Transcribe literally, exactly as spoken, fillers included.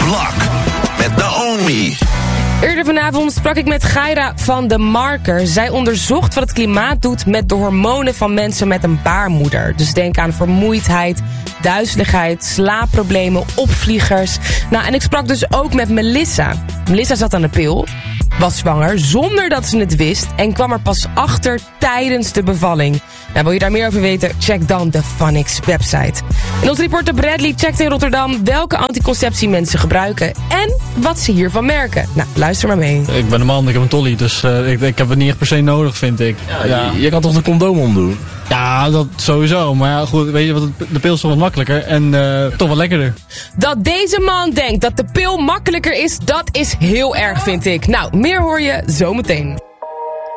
Luck met Naomi. Eerder vanavond sprak ik met Gaira van de Marker. Zij onderzocht wat het klimaat doet met de hormonen van mensen met een baarmoeder. Dus denk aan vermoeidheid, duizeligheid, slaapproblemen, opvliegers. Nou, en ik sprak dus ook met Melissa. Melissa zat aan de pil, was zwanger zonder dat ze het wist en kwam er pas achter tijdens de bevalling. Nou, wil je daar meer over weten? Check dan de Funix website. En onze reporter Bradley checkt in Rotterdam welke anticonceptie mensen gebruiken en wat ze hiervan merken. Nou, luister maar mee. Ik ben een man, ik heb een tolly, dus uh, ik, ik heb het niet echt per se nodig, vind ik. Ja, ja. Je, je kan toch een condoom omdoen? Ja, dat sowieso. Maar ja, goed, weet je wat, de pil is toch wat makkelijker en uh, toch wat lekkerder. Dat deze man denkt dat de pil makkelijker is, dat is heel erg, vind ik. Nou, meer hoor je zometeen.